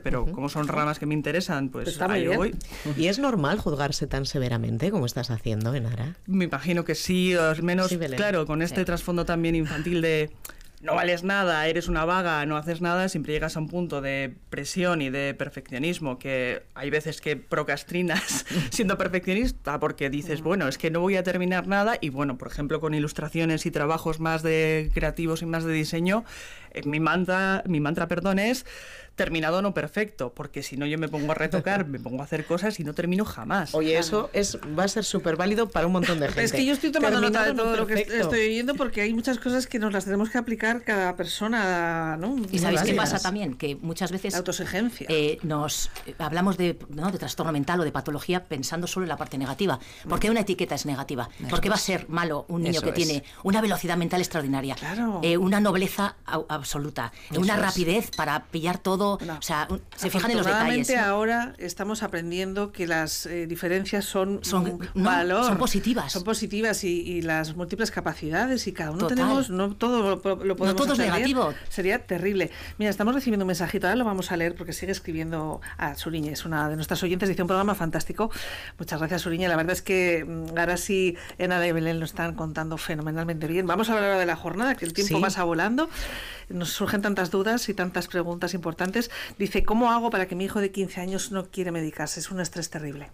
pero como son ramas que me interesan, pues está muy ahí bien. voy. ¿Y es normal juzgarse tan severamente como estás haciendo, Enara? Me imagino que sí, o al menos, Sí, Belén. claro, con este trasfondo también infantil de no vales nada, eres una vaga, no haces nada, siempre llegas a un punto de presión y de perfeccionismo que hay veces que procrastinas siendo perfeccionista porque dices, bueno, es que no voy a terminar nada y bueno, por ejemplo, con ilustraciones y trabajos más de creativos y más de diseño, mi mantra, perdón, es terminado no perfecto, porque si no yo me pongo a retocar, me pongo a hacer cosas y no termino jamás. Oye, eso va a ser súper válido para un montón de gente. Es que yo estoy tomando nota de todo lo que perfecto. estoy oyendo porque hay muchas cosas que nos las tenemos que aplicar cada persona, ¿no? Y ¿sabéis qué Básicas. pasa también? Que muchas veces La autoexigencia. nos hablamos de trastorno mental o de patología pensando solo en la parte negativa. ¿Por qué una etiqueta es negativa? ¿Por qué va a ser malo un niño que tiene una velocidad mental extraordinaria, Claro. una nobleza absoluta, una rapidez para pillar todo? No. O sea, se fijan en los detalles. Afortunadamente ahora estamos aprendiendo que las diferencias son valor. Son positivas. Son positivas y las múltiples capacidades y cada uno Total. tenemos, no todo lo podemos No todo es hacer bien. negativo. Sería terrible. Mira, estamos recibiendo un mensajito, ahora lo vamos a leer porque sigue escribiendo a Suriñe, es una de nuestras oyentes, dice un programa fantástico. Muchas gracias, Suriñe. La verdad es que ahora sí, Enara y Belén lo están contando fenomenalmente bien. Vamos a hablar ahora de la jornada, que el tiempo pasa volando. Nos surgen tantas dudas y tantas preguntas importantes. Dice, ¿cómo hago para que mi hijo de 15 años no quiere medicarse? Es un estrés terrible.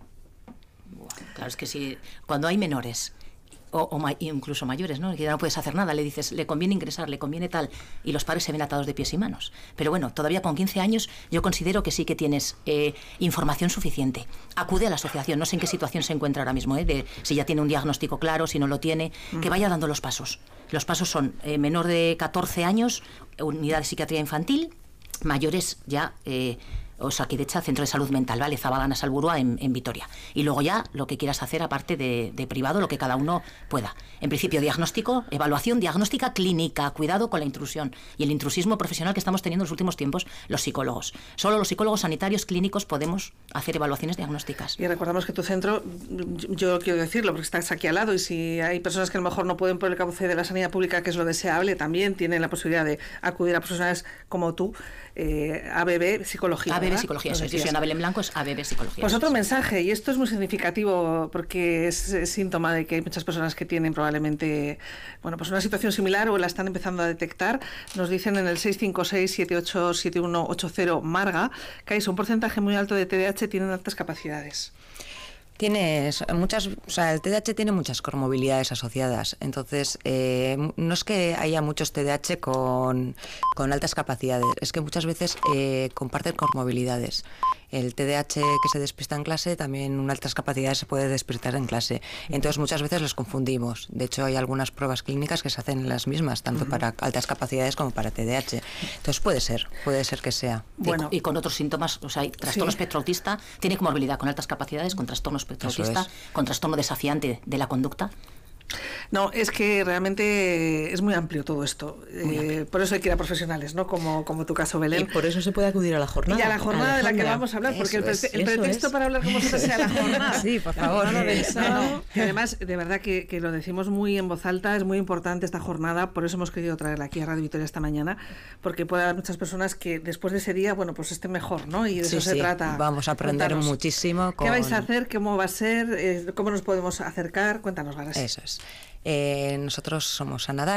Claro, es que si cuando hay menores incluso mayores, ¿no? Que ya no puedes hacer nada, le dices, le conviene ingresar, le conviene tal, y los padres se ven atados de pies y manos. Pero bueno, todavía con 15 años yo considero que sí que tienes información suficiente. Acude a la asociación, no sé en qué situación se encuentra ahora mismo, de si ya tiene un diagnóstico claro, si no lo tiene, que vaya dando los pasos. Los pasos son menor de 14 años, unidad de psiquiatría infantil, mayores ya... Osakidetza, Centro de Salud Mental, ¿vale? Zabalana Salburua en Vitoria. Y luego ya lo que quieras hacer, aparte de privado, lo que cada uno pueda. En principio, diagnóstico, evaluación diagnóstica clínica, cuidado con la intrusión y el intrusismo profesional que estamos teniendo en los últimos tiempos los psicólogos. Solo los psicólogos sanitarios clínicos podemos hacer evaluaciones diagnósticas. Y recordamos que tu centro, yo quiero decirlo porque estás aquí al lado y si hay personas que a lo mejor no pueden por el cauce de la sanidad pública, que es lo deseable, también tienen la posibilidad de acudir a profesionales como tú, ABB Psicología. ABB Psicología, soy Ana Belén Blanco, es ABB Psicología. Pues otro mensaje, y esto es muy significativo porque es síntoma de que hay muchas personas que tienen probablemente, bueno, pues una situación similar o la están empezando a detectar. Nos dicen en el 656-787180 Marga que hay un porcentaje muy alto de TDAH, tienen altas capacidades. Tienes muchas, o sea, el TDAH tiene muchas comorbilidades asociadas, entonces no es que haya muchos TDAH con altas capacidades, es que muchas veces comparten comorbilidades. El TDAH que se despista en clase también en altas capacidades se puede despistar en clase, entonces muchas veces los confundimos. De hecho hay algunas pruebas clínicas que se hacen las mismas, tanto para altas capacidades como para TDAH, entonces puede ser que sea. Bueno, y con otros síntomas, o sea, hay trastorno espectro autista, tiene comorbilidad con altas capacidades, con trastorno espectro autista, con trastorno desafiante de la conducta. No, es que realmente es muy amplio todo esto. Por eso hay que ir a profesionales, ¿no? Como tu caso, Belén. Y por eso se puede acudir a la jornada. Y a la jornada de la que vamos a hablar, porque el pretexto para hablar con vosotros sea la jornada. Sí, por favor. Y además, de verdad que lo decimos muy en voz alta, es muy importante esta jornada, por eso hemos querido traerla aquí a Radio Vitoria esta mañana, porque puede haber muchas personas que después de ese día, bueno, pues estén mejor, ¿no? Y de eso se trata. Vamos a aprender Cuéntanos, muchísimo. ¿qué vais a hacer? ¿Cómo va a ser? ¿Cómo nos podemos acercar? Cuéntanos, Garas. Eso es. Nosotros somos Anada